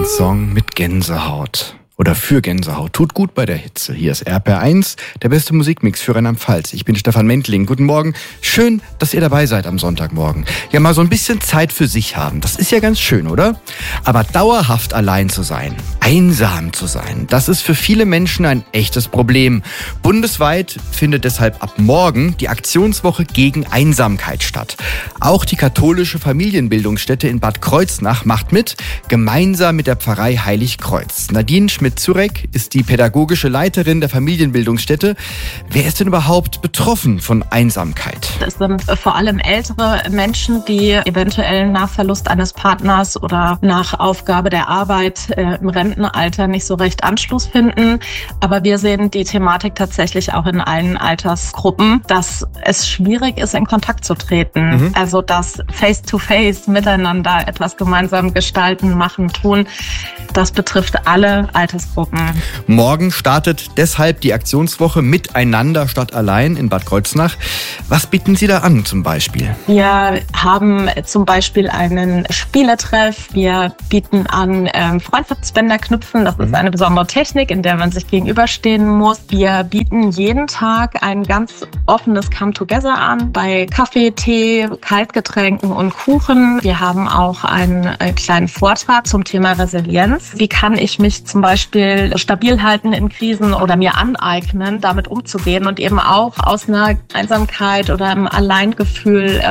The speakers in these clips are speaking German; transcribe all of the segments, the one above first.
Song mit Gänsehaut. Oder für Gänsehaut. Tut gut bei der Hitze. Hier ist RPR1, der beste Musikmix für Rheinland-Pfalz. Ich bin Stefan Mentling. Guten Morgen. Schön, dass ihr dabei seid am Sonntagmorgen. Ja, mal so ein bisschen Zeit für sich haben. Das ist ja ganz schön, oder? Aber dauerhaft allein zu sein, einsam zu sein, das ist für viele Menschen ein echtes Problem. Bundesweit findet deshalb ab morgen die Aktionswoche gegen Einsamkeit statt. Auch die katholische Familienbildungsstätte in Bad Kreuznach macht mit, gemeinsam mit der Pfarrei Heiligkreuz. Nadine Schmidt-Zurek ist die pädagogische Leiterin der Familienbildungsstätte. Wer ist denn überhaupt betroffen von Einsamkeit? Es sind vor allem ältere Menschen, die eventuell nach Verlust eines Partners oder nach Aufgabe der Arbeit im Rentenalter nicht so recht Anschluss finden. Aber wir sehen die Thematik tatsächlich auch in allen Altersgruppen, dass es schwierig ist, in Kontakt zu treten. Also das Face-to-Face miteinander etwas gemeinsam gestalten, machen, tun, das betrifft alle Altersgruppen. Morgen startet deshalb die Aktionswoche Miteinander statt allein in Bad Kreuznach. Was bieten Sie da an zum Beispiel? Wir haben zum Beispiel einen Spieletreff. Wir bieten an Freundschaftsbänder knüpfen. Das ist eine besondere Technik, in der man sich gegenüberstehen muss. Wir bieten jeden Tag ein ganz offenes Come-Together an bei Kaffee, Tee, Kaltgetränken und Kuchen. Wir haben auch einen kleinen Vortrag zum Thema Resilienz. Wie kann ich mich zum Beispiel stabil halten in Krisen oder mir aneignen, damit umzugehen und eben auch aus einer Einsamkeit oder einem Alleingefühl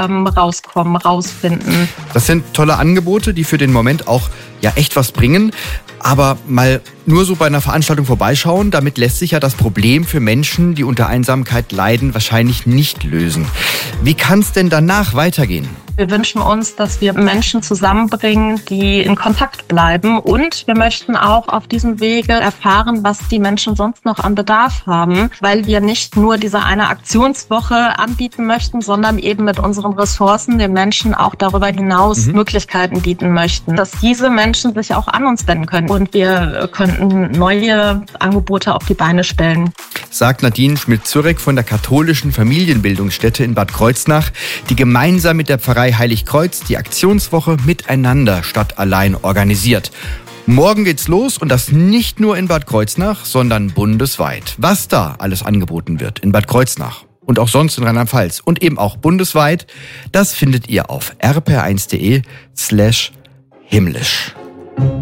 rausfinden. Das sind tolle Angebote, die für den Moment auch ja echt was bringen. Aber mal nur so bei einer Veranstaltung vorbeischauen, damit lässt sich ja das Problem für Menschen, die unter Einsamkeit leiden, wahrscheinlich nicht lösen. Wie kann es denn danach weitergehen? Wir wünschen uns, dass wir Menschen zusammenbringen, die in Kontakt bleiben. Und wir möchten auch auf diesem Wege erfahren, was die Menschen sonst noch an Bedarf haben, weil wir nicht nur diese eine Aktionswoche anbieten möchten, sondern eben mit unseren Ressourcen den Menschen auch darüber hinaus Möglichkeiten bieten möchten, dass diese Menschen sich auch an uns wenden können. Und wir könnten neue Angebote auf die Beine stellen. Sagt Nadine Schmidt-Zurek von der katholischen Familienbildungsstätte in Bad Kreuznach, die gemeinsam mit der Pfarrei Heiligkreuz die Aktionswoche Miteinander statt allein organisiert. Morgen geht's los und das nicht nur in Bad Kreuznach, sondern bundesweit. Was da alles angeboten wird in Bad Kreuznach und auch sonst in Rheinland-Pfalz und eben auch bundesweit, das findet ihr auf rpr1.de/himmlisch.